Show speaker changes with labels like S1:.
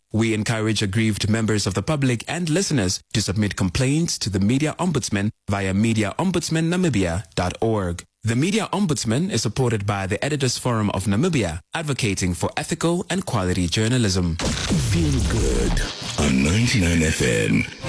S1: We encourage aggrieved members of the public and listeners to submit complaints to the Media Ombudsman via mediaombudsmannamibia.org. The Media Ombudsman is supported by the Editors Forum of Namibia, advocating for ethical and quality journalism.
S2: Feel good on 99 FM.